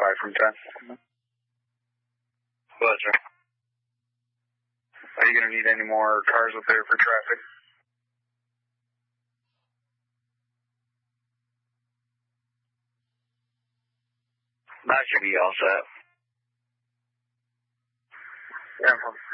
5 from 10. What, sir? Are you going to need any more cars up there for traffic? That should be all set. Yeah,